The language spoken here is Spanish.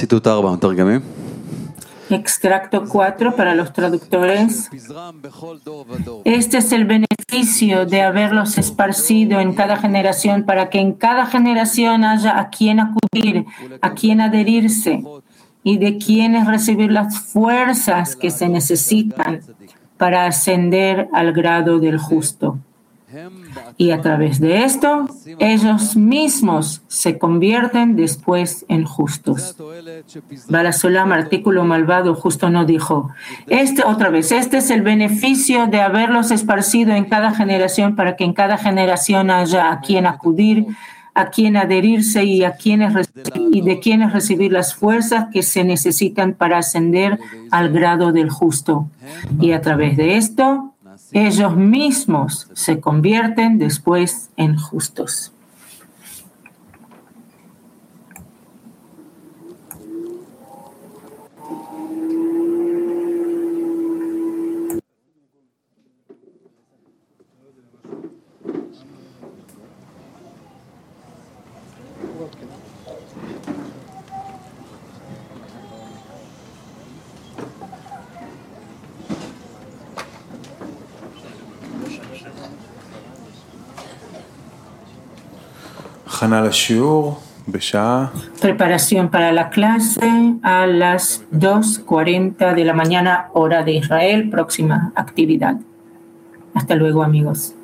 ציטוט 4, מתרגמים. Extracto 4 para los traductores. Este es el beneficio de haberlos esparcido en cada generación para que en cada generación haya a quien acudir, a quien adherirse y de quienes recibir las fuerzas que se necesitan para ascender al grado del justo. Y a través de esto, ellos mismos se convierten después en justos. Balasolam, artículo malvado, justo no dijo. Otra vez, este es el beneficio de haberlos esparcido en cada generación para que en cada generación haya a quien acudir, a quien adherirse y de quienes recibir las fuerzas que se necesitan para ascender al grado del justo. Y a través de esto, ellos mismos se convierten después en justos. Preparación para la clase a las 2:40 de la mañana, hora de Israel, próxima actividad. Hasta luego, amigos.